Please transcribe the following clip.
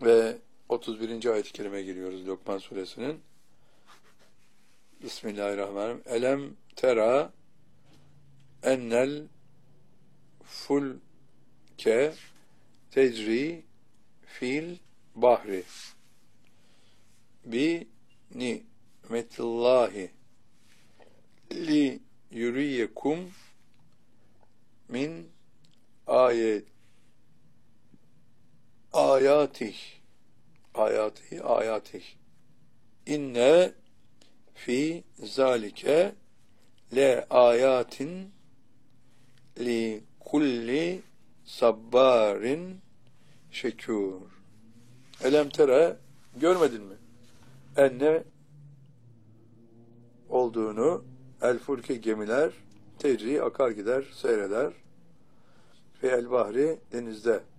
Ve 31. ayet-i kerime giriyoruz Lokman suresinin. Bismillahirrahmanirrahim. Elem tera ennel fulke tecri fil bahri bi nimetillahi li yuriyekum min ayatih inne fi zalike le ayatin li kulli sabbarin şekûr. Elem tere, görmedin mi? Enne olduğunu, el fulke gemiler, tecri akar gider, seyreder ve el bahri denizde